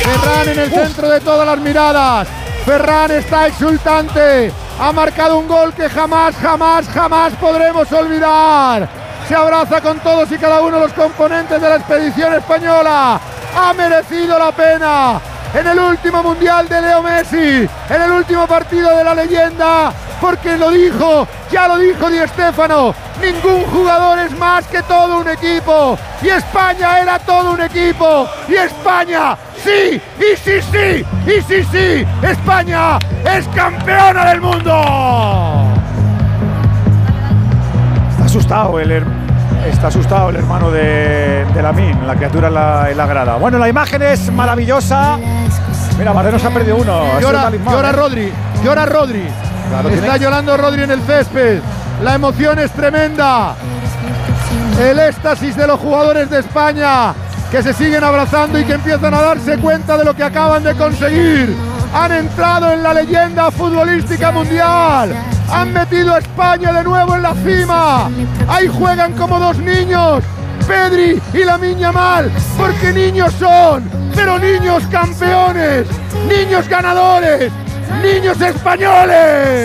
Ferran en el centro de todas las miradas. Ferran está exultante. Ha marcado un gol que jamás podremos olvidar. Se abraza con todos y cada uno de los componentes de la expedición española. Ha merecido la pena. En el último mundial de Leo Messi, en el último partido de la leyenda, porque lo dijo, ya lo dijo Di Stéfano, ningún jugador es más que todo un equipo, y España era todo un equipo, y España, sí, España es campeona del mundo. Está asustado el hermano de Lamine, la criatura en la grada. Bueno, la imagen es maravillosa. Mira, Marrero se ha perdido uno. Llora Rodri. Claro, está llorando Rodri en el césped. La emoción es tremenda. El éxtasis de los jugadores de España, que se siguen abrazando y que empiezan a darse cuenta de lo que acaban de conseguir. Han entrado en la leyenda futbolística mundial. Han metido a España de nuevo en la cima. Ahí juegan como dos niños, Pedri y Lamine Yamal, porque niños son, pero niños campeones, niños ganadores, niños españoles.